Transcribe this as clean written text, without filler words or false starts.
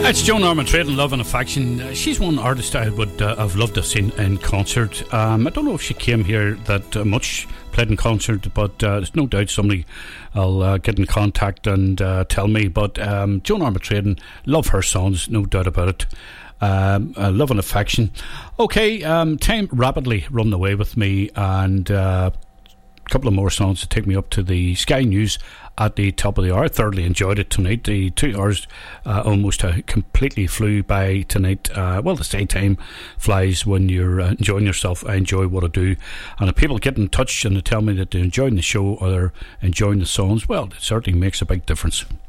It's Joan Armatrading and Love and Affection. She's one artist I would have loved to have seen in concert. I don't know if she came here that much, played in concert, but there's no doubt somebody will get in contact and tell me. But Joan Armatrading, love her songs, no doubt about it. Love and Affection. Okay, time rapidly run away with me, and a couple of more songs to take me up to the Sky News at the top of the hour. I thoroughly enjoyed it tonight. The 2 hours almost completely flew by tonight. Well, the stay time flies when you're enjoying yourself. I enjoy what I do, and if people get in touch and they tell me that they're enjoying the show or they're enjoying the songs, well, it certainly makes a big difference.